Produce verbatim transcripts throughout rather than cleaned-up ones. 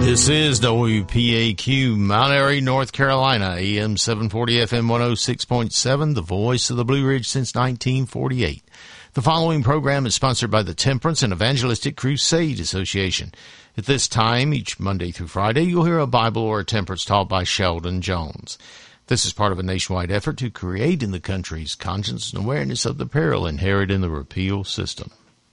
This is W P A Q, Mount Airy, North Carolina, A M seven forty, F M one oh six point seven, the voice of the Blue Ridge since nineteen forty-eight. The following program is sponsored by the Temperance and Evangelistic Crusade Association. At this time, each Monday through Friday, you'll hear a Bible or a temperance taught by Sheldon Jones. This is part of a nationwide effort to create in the country's conscience and awareness of the peril inherent in the repeal system.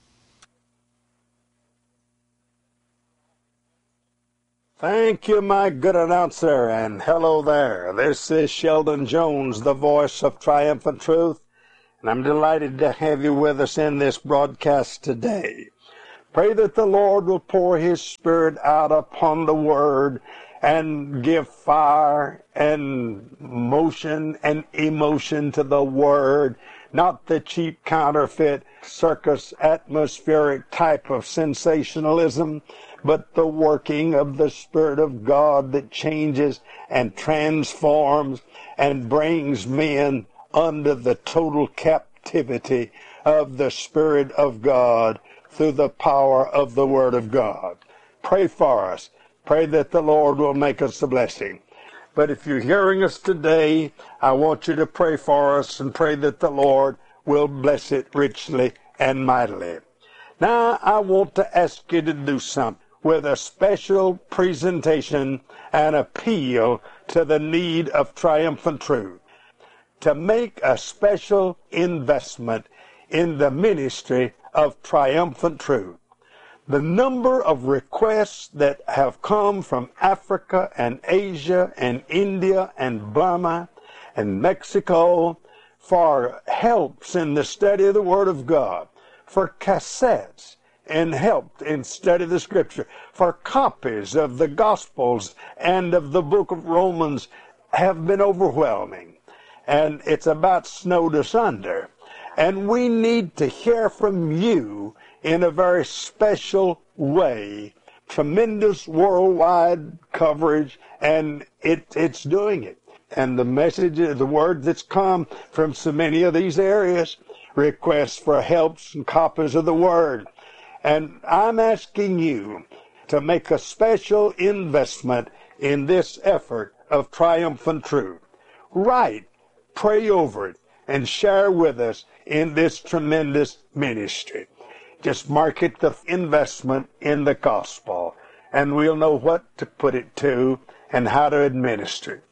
Thank you, my good announcer, and hello there. This is Sheldon Jones, the voice of triumphant truth, and I'm delighted to have you with us in this broadcast today. Pray that the Lord will pour His Spirit out upon the Word and give fire and motion and emotion to the Word, not the cheap counterfeit circus atmospheric type of sensationalism, but the working of the Spirit of God that changes and transforms and brings men under the total captivity of the Spirit of God through the power of the Word of God. Pray for us. Pray that the Lord will make us a blessing. But if you're hearing us today, I want you to pray for us and pray that the Lord will bless it richly and mightily. Now, I want to ask you to do something with a special presentation and appeal to the need of triumphant truth, to make a special investment in the ministry of triumphant truth. The number of requests that have come from Africa and Asia and India and Burma and Mexico for helps in the study of the Word of God, for cassettes, and helped in study of the Scripture, for copies of the Gospels and of the book of Romans have been overwhelming. And it's about snowed us under. And we need to hear from you in a very special way. Tremendous worldwide coverage, and it, it's doing it. And the message, the word that's come from so many of these areas, requests for helps and copies of the Word. And I'm asking you to make a special investment in this effort of triumphant truth. Write, pray over it, and share with us in this tremendous ministry. Just mark it the investment in the gospel, and we'll know what to put it to and how to administer it.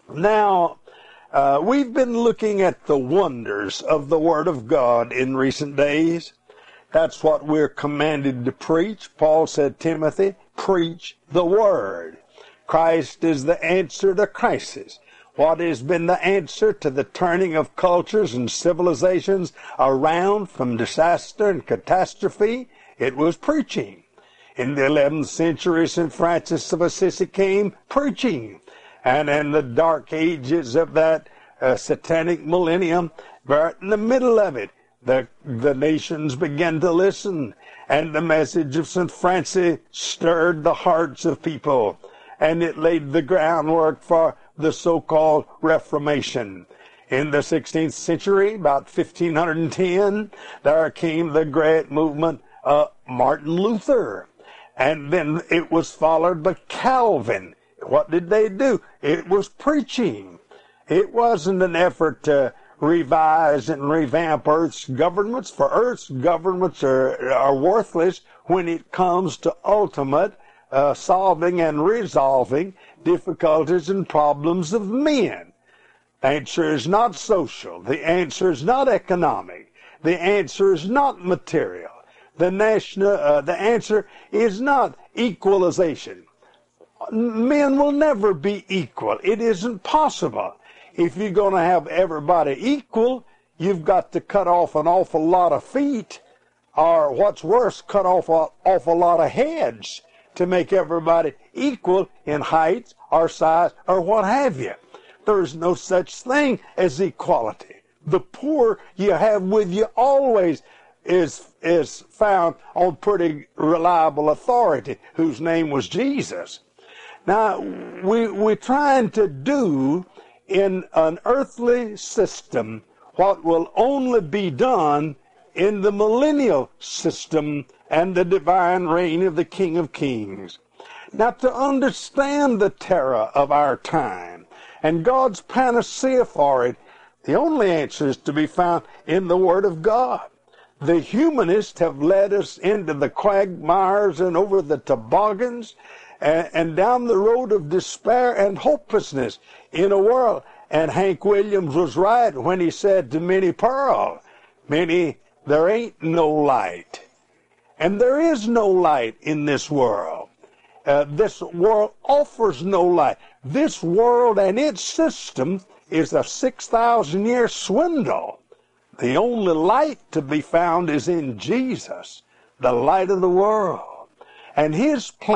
Now, uh, we've been looking at the wonders of the Word of God in recent days. That's what we're commanded to preach. Paul said, Timothy, preach the Word. Christ is the answer to crisis. What has been the answer to the turning of cultures and civilizations around from disaster and catastrophe? It was preaching. In the eleventh century, Saint Francis of Assisi came preaching. And in the dark ages of that uh, satanic millennium, right in the middle of it, The, the nations began to listen, and the message of Saint Francis stirred the hearts of people, and it laid the groundwork for the so-called Reformation. In the sixteenth century, about fifteen ten, there came the great movement of Martin Luther, and then it was followed by Calvin. What did they do? It was preaching. It wasn't an effort to revise and revamp Earth's governments, for Earth's governments are, are worthless when it comes to ultimate uh, solving and resolving difficulties and problems of men. The answer is not social. The answer is not economic. The answer is not material. The national, uh, the answer is not equalization. Men will never be equal. It isn't possible. If you're going to have everybody equal, you've got to cut off an awful lot of feet, or what's worse, cut off an awful lot of heads to make everybody equal in height or size or what have you. There's no such thing as equality. The poor you have with you always is, is found on pretty reliable authority, whose name was Jesus. Now, we, we're trying to do in an earthly system what will only be done in the millennial system and the divine reign of the King of Kings. Now, to understand the terror of our time and God's panacea for it, the only answer is to be found in the Word of God. The humanists have led us into the quagmires and over the toboggans and, and down the road of despair and hopelessness in a world. And Hank Williams was right when he said to Minnie Pearl, Minnie, there ain't no light. And there is no light in this world. Uh, this world offers no light. This world and its system is a six thousand year swindle. The only light to be found is in Jesus, the light of the world. And his plan